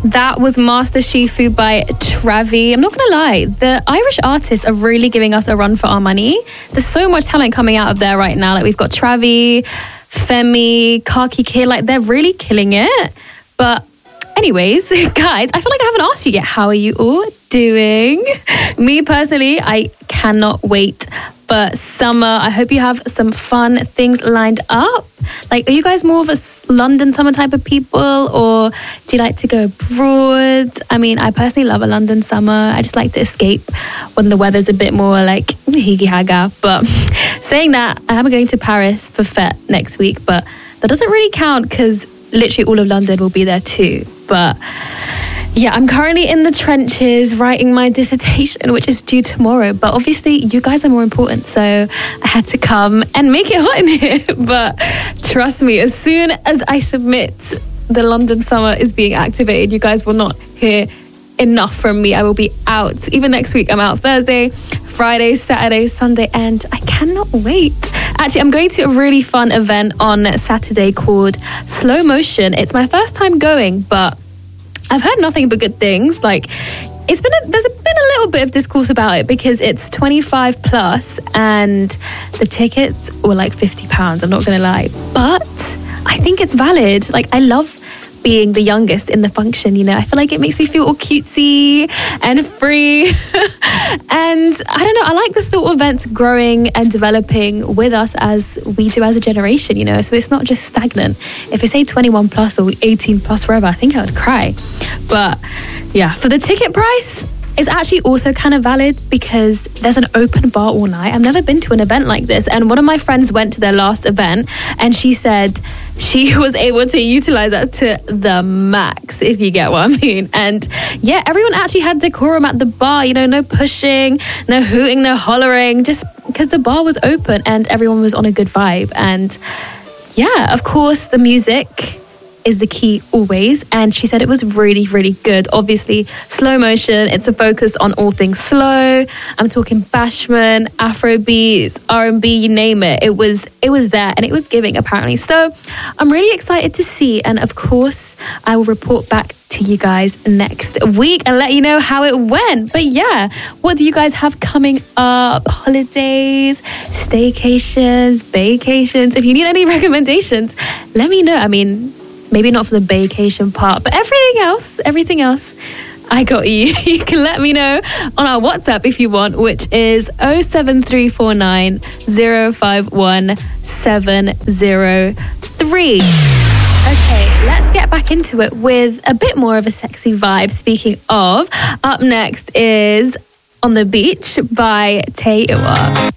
That was Master Shifu by Travi. I'm not going to lie, the Irish artists are really giving us a run for our money. There's so much talent coming out of there right now. Like, we've got Travi, Femi, Kaki Kid. Like, they're really killing it. But anyways, guys, I feel like I haven't asked you yet. How are you all doing? Me personally, I cannot wait for summer. I hope you have some fun things lined up. Like, are you guys more of a London summer type of people, or do you like to go abroad? I mean, I personally love a London summer. I just like to escape when the weather's a bit more like higi haga. But saying that, I am going to Paris for Fête next week, but that doesn't really count because literally all of London will be there too. But yeah, I'm currently in the trenches writing my dissertation, which is due tomorrow. But obviously, you guys are more important. So I had to come and make it hot in here. But trust me, as soon as I submit, the London summer is being activated. You guys will not hear enough from me. I will be out. Even next week, I'm out Thursday, Friday, Saturday, Sunday, and I cannot wait. Actually, I'm going to a really fun event on Saturday called Slow Motion. It's my first time going, but I've heard nothing but good things. Like, there's been a little bit of discourse about it because it's 25 plus and the tickets were like £50. I'm not going to lie, but I think it's valid. Like, I love being the youngest in the function, you know. I feel like it makes me feel all cutesy and free. And I don't know, I like the thought of events growing and developing with us as we do as a generation, you know. So it's not just stagnant. If I say 21 plus or 18 plus forever, I think I would cry. But yeah, for the ticket price, it's actually also kind of valid because there's an open bar all night. I've never been to an event like this. And one of my friends went to their last event and she said she was able to utilize that to the max, if you get what I mean. And yeah, everyone actually had decorum at the bar, you know, no pushing, no hooting, no hollering, just because the bar was open and everyone was on a good vibe. And yeah, of course, the music is the key always, and she said it was really, really good. Obviously, Slow Motion, it's a focus on all things slow. I'm talking bashment, Afrobeats, R&B, you name it. It was there and it was giving apparently. So I'm really excited to see, and of course I will report back to you guys next week and let you know how it went. But yeah, what do you guys have coming up? Holidays, staycations, vacations? If you need any recommendations, let me know. I mean, maybe not for the vacation part, but everything else, I got you. You can let me know on our WhatsApp if you want, which is 07349 051 703. Okay, let's get back into it with a bit more of a sexy vibe. Speaking of, up next is On the Beach by Tay Iwa.